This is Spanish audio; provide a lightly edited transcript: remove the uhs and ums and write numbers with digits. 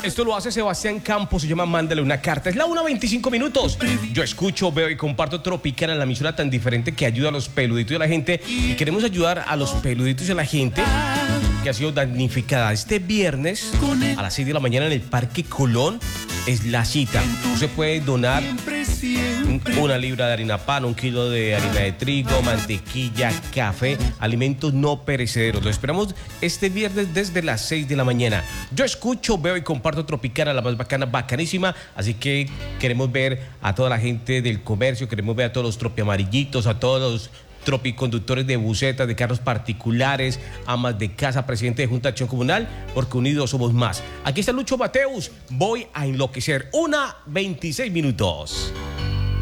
Esto lo hace Sebastián Campos, se llama Mándale una carta. Es la 1:25 minutos. Yo escucho, veo y comparto Tropicana, la emisora tan diferente que ayuda a los peluditos y a la gente. Y queremos ayudar a los peluditos y a la gente que ha sido damnificada. Este viernes a las 6 de la mañana en el Parque Colón es la cita. Usted puede donar una libra de harina pan, 1 kilo de harina de trigo, mantequilla, café, alimentos no perecederos. Lo esperamos este viernes desde las 6 de la mañana. Yo escucho, veo y comparto Tropicana, la más bacana, bacanísima. Así que queremos ver a toda la gente del comercio, queremos ver a todos los tropiamarillitos, a todos los tropiconductores de busetas, de carros particulares, amas de casa, presidente de Junta de Acción Comunal, porque unidos somos más. Aquí está Lucho Mateus, voy a enloquecer. 1:26 minutos.